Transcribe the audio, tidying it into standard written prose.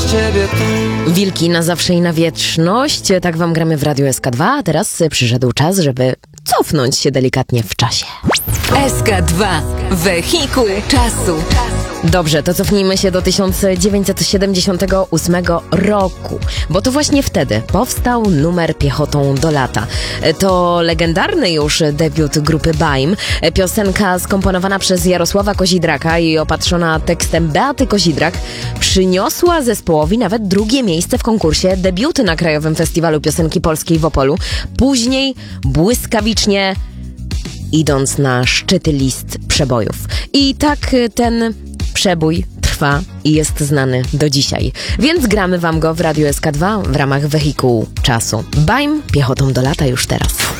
bez ciebie tu. Wilki na zawsze i na wieczność. Tak wam gramy w Radiu SK2, a teraz przyszedł czas, żeby cofnąć się delikatnie w czasie. SK2. Wehikuł czasu. Dobrze, to cofnijmy się do 1978 roku, bo to właśnie wtedy powstał numer Piechotą do lata. To legendarny już debiut grupy Baim, piosenka skomponowana przez Jarosława Kozidraka i opatrzona tekstem Beaty Kozidrak przyniosła zespołowi nawet drugie miejsce w konkursie Debiuty na Krajowym Festiwalu Piosenki Polskiej w Opolu. Później błyskawicznie idąc na szczyty list przebojów. I tak ten przebój trwa i jest znany do dzisiaj. Więc gramy wam go w Radiu SK2 w ramach Wehikułu czasu. Baim, Piechotą do lata już teraz.